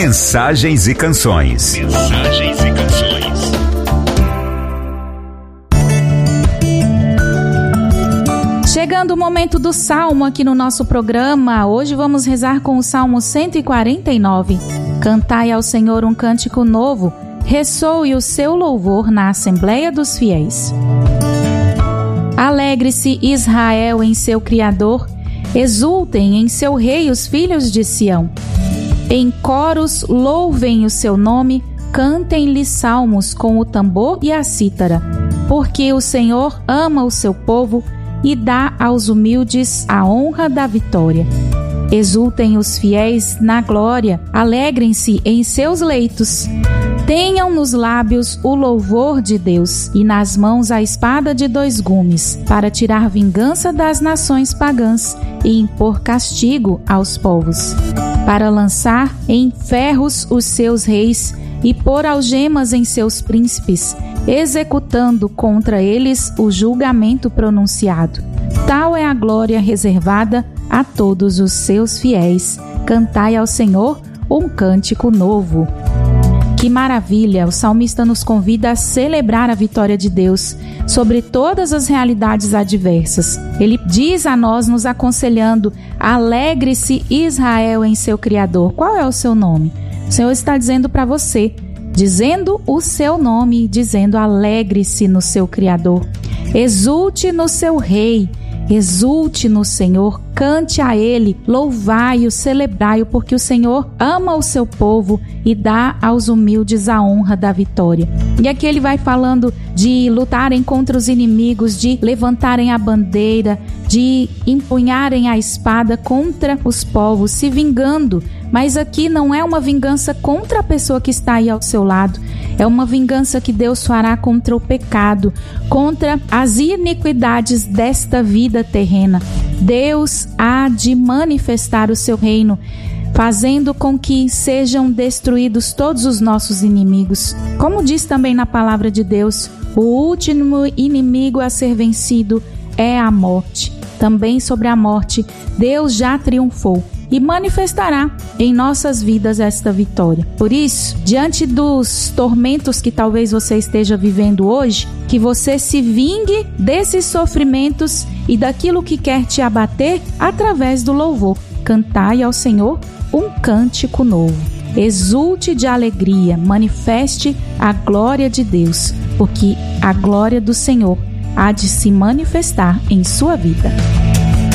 Mensagens e canções. Mensagens e canções. Chegando o momento do Salmo aqui no nosso programa, hoje vamos rezar com o Salmo 149. Cantai ao Senhor um cântico novo, ressoe o seu louvor na Assembleia dos Fiéis. Alegre-se Israel em seu Criador, exultem em seu Rei os filhos de Sião. Em coros louvem o seu nome, cantem-lhe salmos com o tambor e a cítara, porque o Senhor ama o seu povo e dá aos humildes a honra da vitória. Exultem os fiéis na glória, alegrem-se em seus leitos. Tenham nos lábios o louvor de Deus e nas mãos a espada de dois gumes, para tirar vingança das nações pagãs e impor castigo aos povos, para lançar em ferros os seus reis e pôr algemas em seus príncipes, executando contra eles o julgamento pronunciado. Tal é a glória reservada a todos os seus fiéis. Cantai ao Senhor um cântico novo. Que maravilha! O salmista nos convida a celebrar a vitória de Deus sobre todas as realidades adversas. Ele diz a nós, nos aconselhando: alegre-se Israel em seu Criador. Qual é o seu nome? O Senhor está dizendo para você, dizendo o seu nome, dizendo: alegre-se no seu Criador. Exulte no seu Rei, exulte no Senhor, cante a Ele, louvai-o, celebrai-o, porque o Senhor ama o seu povo e dá aos humildes a honra da vitória. E aqui ele vai falando de lutarem contra os inimigos, de levantarem a bandeira, de empunharem a espada contra os povos, se vingando. Mas aqui não é uma vingança contra a pessoa que está aí ao seu lado, é uma vingança que Deus fará contra o pecado, contra as iniquidades desta vida terrena. Deus há de manifestar o seu reino, fazendo com que sejam destruídos todos os nossos inimigos. Como diz também na palavra de Deus, o último inimigo a ser vencido é a morte. Também sobre a morte, Deus já triunfou e manifestará em nossas vidas esta vitória. Por isso, diante dos tormentos que talvez você esteja vivendo hoje, que você se vingue desses sofrimentos e daquilo que quer te abater através do louvor. Cantai ao Senhor um cântico novo. Exulte de alegria, manifeste a glória de Deus, porque a glória do Senhor há de se manifestar em sua vida.